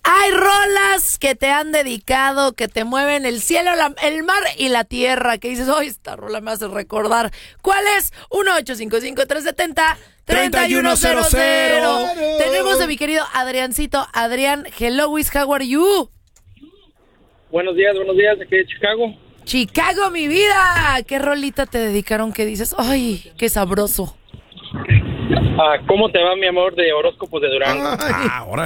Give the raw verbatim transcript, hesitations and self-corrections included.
Hay rolas que te han dedicado, que te mueven el cielo, la, el mar y la tierra, que dices, oh, esta rola me hace recordar. ¿Cuál es? uno ocho cinco cinco, tres siete cero, tres uno cero cero. Tenemos a mi querido Adriancito. Adrián, hello, Wiz, how are you? Buenos días, buenos días, aquí de Chicago. Chicago, mi vida. ¿Qué rolita te dedicaron que dices, ay, qué sabroso? Ah, ¿cómo te va, mi amor, de horóscopos de Durango? Ah, órale.